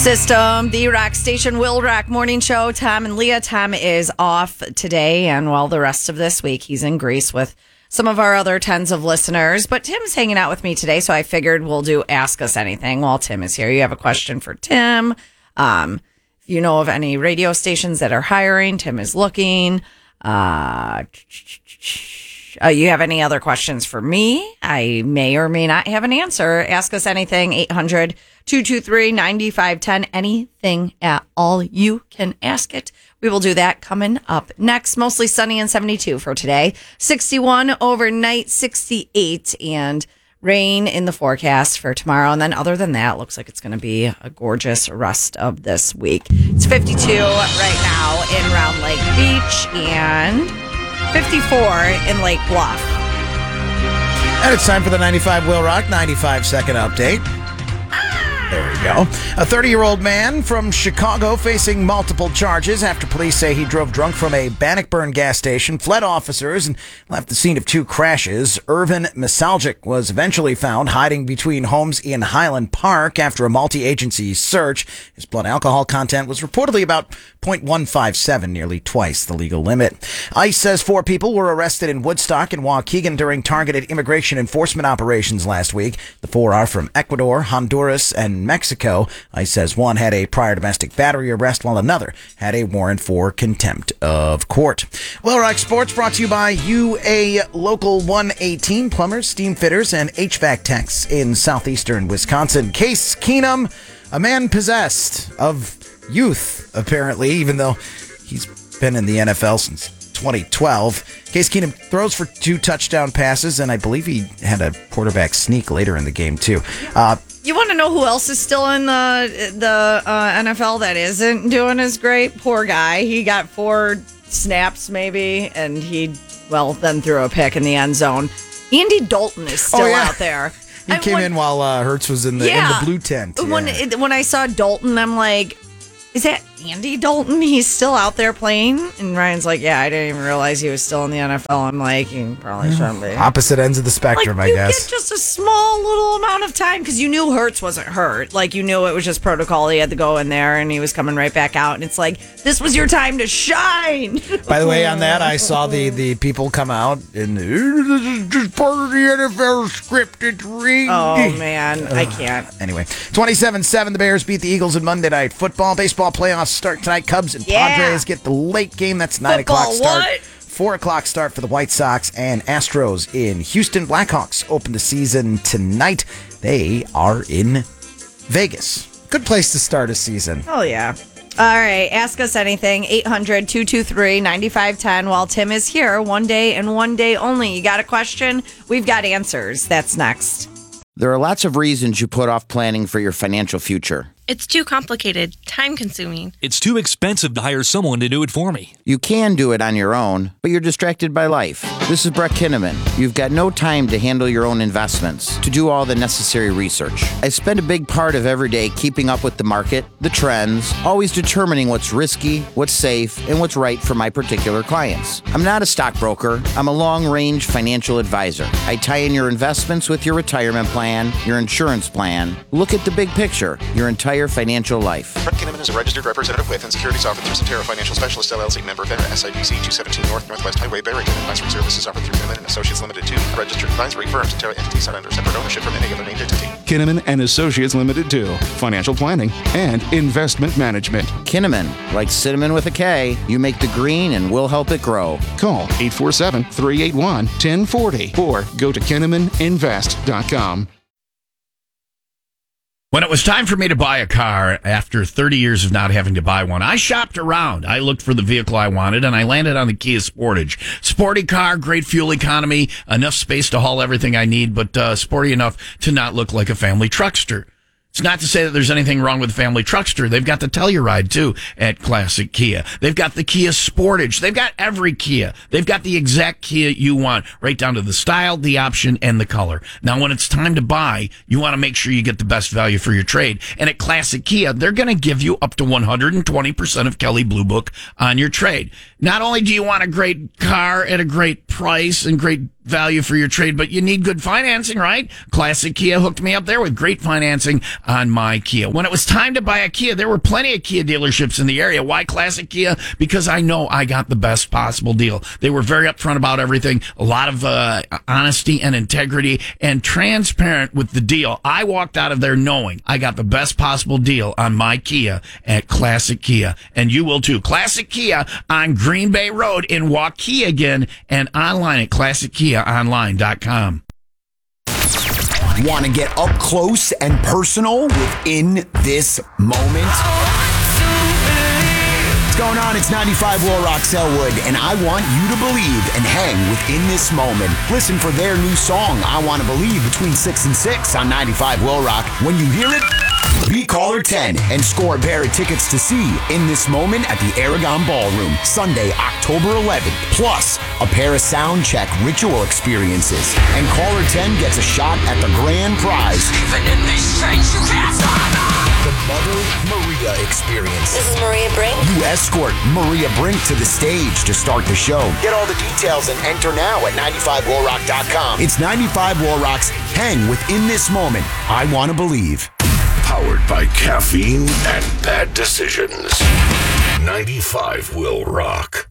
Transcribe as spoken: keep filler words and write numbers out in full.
System, the Rock Station, Will Rock Morning Show. Tom and Leah. Tom is off today, and well, the rest of this week he's in Greece with some of our other tens of listeners. But Tim's hanging out with me today, so I figured we'll do Ask Us Anything while Tim is here. You have a question for Tim. Um, if you know of any radio stations that are hiring, Tim is looking. Uh, uh, you have any other questions for me? I may or may not have an answer. Ask Us Anything, eight hundred, two two three, nine five one zero. Anything at all, you can ask it. We will do that coming up next. Mostly sunny and seventy-two for today. sixty-one overnight, sixty-eight, and rain in the forecast for tomorrow. And then other than that, looks like it's going to be a gorgeous rest of this week. It's fifty-two right now in Round Lake Beach and fifty-four in Lake Bluff. And it's time for the ninety-five Will Rock ninety-five second update. There we go. A thirty-year-old man from Chicago facing multiple charges after police say he drove drunk from a Bannockburn gas station, fled officers, and left the scene of two crashes. Irvin Misaljic was eventually found hiding between homes in Highland Park after a multi-agency search. His blood alcohol content was reportedly about point one five seven, nearly twice the legal limit. ICE says four people were arrested in Woodstock and Waukegan during targeted immigration enforcement operations last week. The four are from Ecuador, Honduras, and Mexico. ICE says one had a prior domestic battery arrest while another had a warrant for contempt of court. Well, Rock Sports brought to you by U A Local one eighteen, plumbers, steam fitters, and H V A C techs in southeastern Wisconsin. Case Keenum, a man possessed of youth, apparently, even though he's been in the N F L since twenty twelve. Case Keenum throws for two touchdown passes, and I believe he had a quarterback sneak later in the game, too. Uh, You want to know who else is still in the the uh, N F L that isn't doing as great? Poor guy. He got four snaps maybe, and he, well, then threw a pick in the end zone. Andy Dalton is still oh, yeah. out there. He I, came when, in while uh, Hurts was in the, yeah, in the blue tent. Yeah. When, it, when I saw Dalton, I'm like, is that Andy Dalton? He's still out there playing? And Ryan's like, yeah, I didn't even realize he was still in the N F L. I'm like, he probably shouldn't be. Opposite ends of the spectrum, like, I you guess. Get just a small little amount of time because you knew Hurts wasn't hurt. Like, you knew it was just protocol. He had to go in there and he was coming right back out. And it's like, this was your time to shine. By the way, on that, I saw the, the people come out and this is just part of the N F L script. It's rigged. Oh, man. I can't. Anyway, twenty-seven seven, the Bears beat the Eagles in Monday Night Football. Baseball playoffs start tonight. Cubs and Yeah. Padres get the late game. That's nine Football, o'clock start. what? four o'clock start for the White Sox and Astros in Houston. Blackhawks open the season tonight. They are in Vegas. Good place to start a season. Oh, yeah. All right. Ask us anything. eight hundred, two two three, nine five one zero. While Tim is here, one day and one day only. You got a question? We've got answers. That's next. There are lots of reasons you put off planning for your financial future. It's too complicated, time-consuming. It's too expensive to hire someone to do it for me. You can do it on your own, but you're distracted by life. This is Brett Kinnaman. You've got no time to handle your own investments, to do all the necessary research. I spend a big part of every day keeping up with the market, the trends, always determining what's risky, what's safe, and what's right for my particular clients. I'm not a stockbroker. I'm a long-range financial advisor. I tie in your investments with your retirement plan, your insurance plan. Look at the big picture, your entire financial life. Brett Kinnaman is a registered representative with and securities offered through Centera Financial Specialist, L L C, member FINRA, S I B C two seventeen North Northwest Highway, Barrington. Advisory services offered through Kinnaman and Associates Limited, two registered advisory firm. Centera entities are under separate ownership from any other named entity. Kinnaman and Associates Limited, two financial planning and investment management. Kinnaman, like cinnamon with a K, you make the green and we'll help it grow. Call eight four seven, three eight one, one zero four zero or go to kinnaman invest dot com. When it was time for me to buy a car after thirty years of not having to buy one, I shopped around. I looked for the vehicle I wanted, and I landed on the Kia Sportage. Sporty car, great fuel economy, enough space to haul everything I need, but uh, sporty enough to not look like a family truckster. It's not to say that there's anything wrong with Family Truckster. They've got the Telluride, too, at Classic Kia. They've got the Kia Sportage. They've got every Kia. They've got the exact Kia you want, right down to the style, the option, and the color. Now, when it's time to buy, you want to make sure you get the best value for your trade. And at Classic Kia, they're going to give you up to one hundred twenty percent of Kelley Blue Book on your trade. Not only do you want a great car at a great price and great value for your trade, but you need good financing, right? Classic Kia hooked me up there with great financing on my Kia. When it was time to buy a Kia, there were plenty of Kia dealerships in the area. Why Classic Kia? Because I know I got the best possible deal. They were very upfront about everything, a lot of uh, honesty and integrity, and transparent with the deal. I walked out of there knowing I got the best possible deal on my Kia at Classic Kia, and you will too. Classic Kia on Green Bay Road in Waukegan, and online at classic kia online dot com. Want to get up close and personal within this moment? What's going on? It's ninety-five Will Rock Selwood, and I want you to believe and hang within this moment. Listen for their new song, I Want to Believe, between six and six on ninety-five Will Rock. When you hear it, be caller ten and score a pair of tickets to see In This Moment at the Aragon Ballroom, Sunday, October eleventh. Plus, a pair of sound check ritual experiences. And caller ten gets a shot at the grand prize. Even in these streets, you can't stop. The Mother Maria Experience. This is Maria Brink. You escort Maria Brink to the stage to start the show. Get all the details and enter now at ninety-five will rock dot com. It's ninety-five Will Rock's Hang Within This Moment. I Want to Believe. Powered by caffeine and bad decisions. ninety-five Will Rock.